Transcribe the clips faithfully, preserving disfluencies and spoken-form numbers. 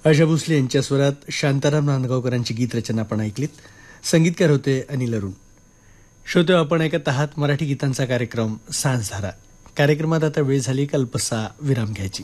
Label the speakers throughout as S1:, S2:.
S1: आशा भोसले यांच्या स्वरात शांताराम नांदगावकरांची गीतरचना आपण ऐकलीत. संगीतकार होते अनिल अरुण. श्रोते, आपण ऐकत आहात मराठी गीतांचा कार्यक्रम सांजधारा. कार्यक्रमात आता वेळ झाली कल्पसा विराम घ्यायची.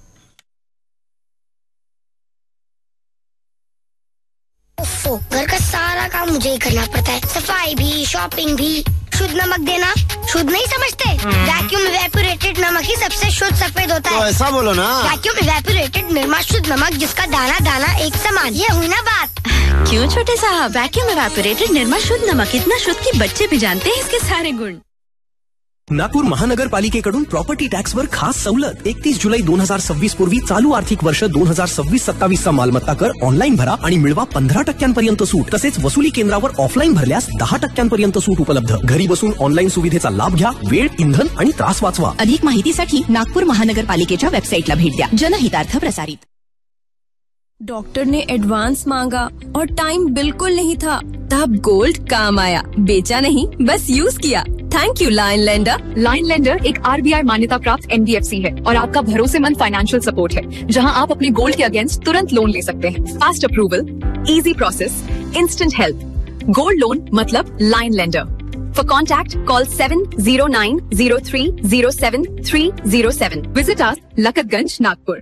S2: घर का सारा काम मुझे ही करना पड़ता है. सफाई भी, शॉपिंग भी. शुद्ध नमक देना शुद्ध नहीं समझते? वैक्यूम इवेपोरेटेड नमक ही सबसे शुद्ध सफेद होता है.
S3: तो ऐसा बोलो ना.
S2: वैक्यूम इवेपोरेटेड निर्मा शुद्ध नमक, जिसका दाना दाना एक समान. ये हुई ना बात.
S4: क्यों छोटे साहब, वैक्यूम इवेपोरेटेड निर्मा शुद्ध नमक इतना शुद्ध कि बच्चे भी जानते हैं इसके सारे गुण.
S5: नागपूर महानगरपालिकेकडून प्रॉपर्टी टॅक्सवर खास सवलत. एकतीस जुलै दोन हजार सव्वीस पूर्वी चालू आर्थिक वर्ष दोन हजार सव्वीस सत्तावीस चा मालमत्ता कर ऑनलाईन भरा आणि मिळवा पंधरा टक्क्यांपर्यंत सूट. तसेच वसुली केंद्रावर ऑफलाईन भरल्यास दहा टक्क्यांपर्यंत सूट उपलब्ध. घरी बसून ऑनलाईन सुविधेचा लाभ घ्या. वेळ, इंधन आणि त्रास वाचवा.
S4: अधिक माहितीसाठी नागपूर महानगरपालिकेच्या वेबसाईटला भेट द्या. जनहितार्थ प्रसारित.
S6: डॉक्टर ने एडवांस मांगा और टाइम बिल्कुल नहीं था. तब गोल्ड काम आया. बेचा नहीं, बस use KIA. Thank you line lender.
S7: Line lender एक आरबीआई मान्यता प्राप्त एनबीएफसी है और आपका भरोसेमंद फाइनेंशियल सपोर्ट है, जहां आप अपने गोल्ड के अगेंस्ट तुरंत लोन ले सकते हैं. Fast approval, easy process, instant help. Gold loan मतलब line lender. For contact call seven Ziro nine Ziro three Ziro seven three Ziro seven. Visit us लखतगंज, Nagpur.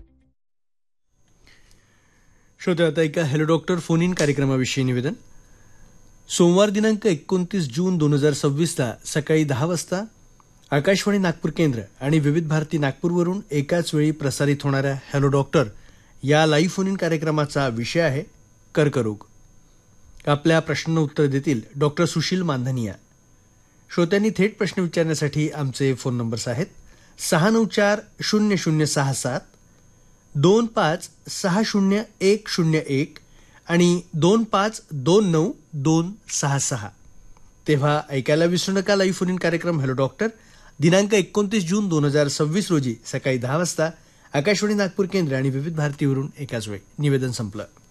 S1: श्रोते, आता एका हॅलो डॉक्टर फोन इन कार्यक्रमाविषयी निवेदन. सोमवार दिनांक एकोणतीस जून दोन हजार सव्वीसला सकाळी दहा वाजता आकाशवाणी नागपूर केंद्र आणि विविध भारती नागपूरवरून एकाच वेळी प्रसारित होणाऱ्या हॅलो डॉक्टर या लाईव्ह फोन इन कार्यक्रमाचा विषय आहे कर्करोग. आपल्या प्रश्नांना उत्तर देतील डॉक्टर सुशील मानधनिया. श्रोत्यांनी थेट प्रश्न विचारण्यासाठी आमचे फोन नंबर्स आहेत सहा नऊ चार शून्य शून्य सहा सात, दोन पाच सहा शून्य एक शून्य एक आणि दोन पाच दोन नऊ दोन सहा सहा. तेव्हा ऐकायला विसरू नका लाईव्ह फोन इन कार्यक्रम हॅलो डॉक्टर दिनांक एकोणतीस जून दोन हजार सव्वीस रोजी सकाळी दहा वाजता आकाशवाणी नागपूर केंद्र आणि विविध भारतीवरून एकाच वेळी. निवेदन संपलं.